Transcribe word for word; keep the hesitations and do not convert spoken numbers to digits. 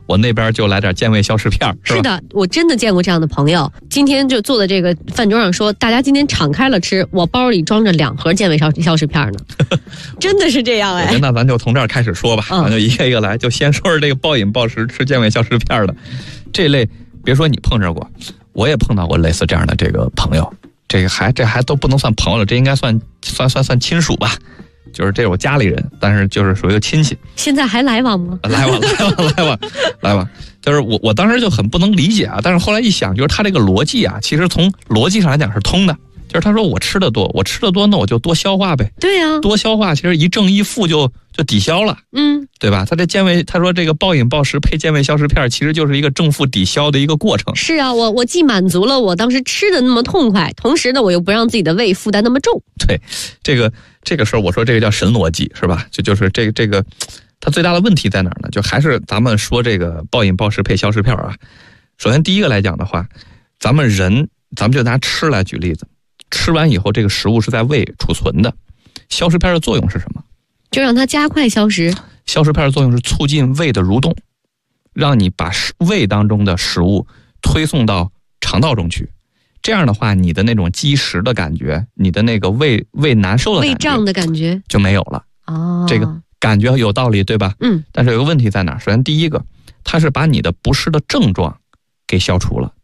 我那边就来点健胃消食片。是, 是的，我真的见过这样的朋友，今天就坐在这个饭桌上说，大家今天敞开了吃，我包里装着两盒健胃消消食片呢，真的是这样哎。 那咱就从这儿开始说吧，嗯、咱就一个一个来，就先说说这个暴饮暴食吃健胃消食片的这类，别说你碰着过，我也碰到过类似这样的这个朋友，这个还这还都不能算朋友了，这应该算算算算亲属吧。就是这是我家里人，但是就是属于个亲戚。 现在还来往吗？ 来往，来往，来往，来往。就是我，我当时就很不能理解啊。但是后来一想，就是他这个逻辑啊，其实从逻辑上来讲是通的。就是他说我吃的多，我吃的多，那我就多消化呗。 对呀、啊， 多消化，其实一正一负就就抵消了。 嗯， 对吧？他这健胃，他说这个暴饮暴食配健胃消食片，其实就是一个正负抵消的一个过程。 是啊，我我既满足了我当时吃的那么痛快，同时呢，我又不让自己的胃负担那么重。 对，这个这个时候我说这个叫神逻辑，是吧？就就是这个这个，它最大的问题在哪儿呢？就还是咱们说这个暴饮暴食配消食片啊。首先第一个来讲的话，咱们人，咱们就拿吃来举例子，吃完以后这个食物是在胃储存的，消食片的作用是什么？ 就让它加快消食。 消食片的作用是促进胃的蠕动，让你把胃当中的食物推送到肠道中去。这样的话，你的那种积食的感觉，你的那个胃胃难受的感觉， 胃胀的感觉就没有了。 哦， 这个感觉有道理，对吧？ 嗯。 但是有个问题在哪儿？首先第一个，它是把你的不适的症状给消除了。